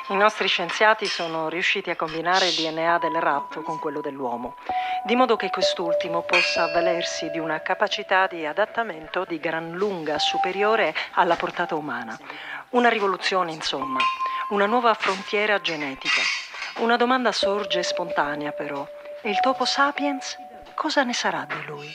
I nostri scienziati sono riusciti a combinare il DNA del ratto con quello dell'uomo, di modo che quest'ultimo possa avvalersi di una capacità di adattamento di gran lunga superiore alla portata umana. Una rivoluzione, insomma, una nuova frontiera genetica. Una domanda sorge spontanea, però. E il topo sapiens? Cosa ne sarà di lui?